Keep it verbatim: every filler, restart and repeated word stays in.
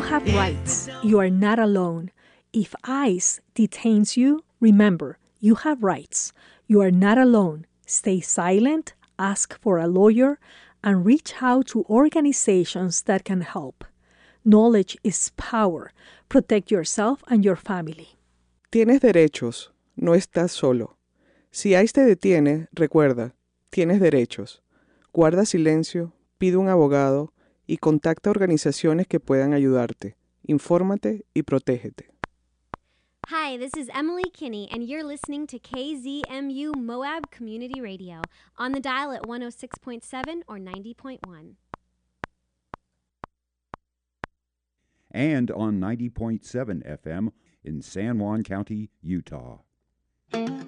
have rights. You are not alone. If ICE detains you, remember, you have rights. You are not alone. Stay silent, ask for a lawyer, and reach out to organizations that can help. Knowledge is power. Protect yourself and your family. Tienes derechos, no estás solo. Si ICE te detiene, recuerda, tienes derechos. Guarda silencio, pide un abogado y contacta organizaciones que puedan ayudarte. Infórmate y protégete. Hi, this is Emily Kinney, and you're listening to K Z M U Moab Community Radio on the dial at one oh six point seven or ninety point one. And on ninety point seven F M in San Juan County, Utah.